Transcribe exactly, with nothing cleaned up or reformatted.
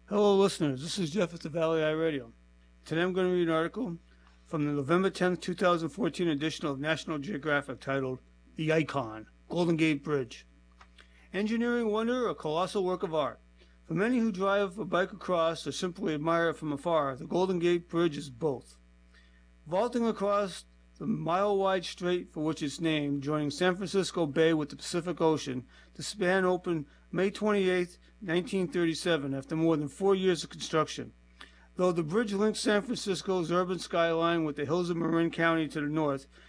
Hello, listeners. This is Jeff at the Valley Eye Radio. Today I'm going to read an article from the November tenth, twenty fourteen edition of National Geographic titled The Icon, Golden Gate Bridge. Engineering wonder, a colossal work of art. For many who drive a bike across or simply admire it from afar, the Golden Gate Bridge is both. Vaulting across the mile-wide strait for which it's named, joining San Francisco Bay with the Pacific Ocean, the span opened May twenty-eighth, nineteen thirty-seven, after more than four years of construction. Though the bridge links San Francisco's urban skyline with the hills of Marin County to the north,